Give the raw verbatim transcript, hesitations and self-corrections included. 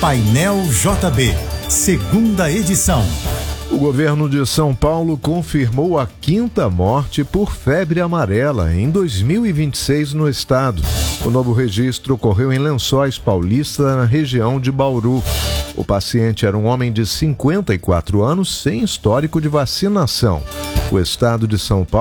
Painel J B, segunda edição. O governo de São Paulo confirmou a quinta morte por febre amarela em dois mil e vinte e seis no estado. O novo registro ocorreu em Lençóis Paulista, na região de Bauru. O paciente era um homem de cinquenta e quatro anos sem histórico de vacinação. O estado de São Paulo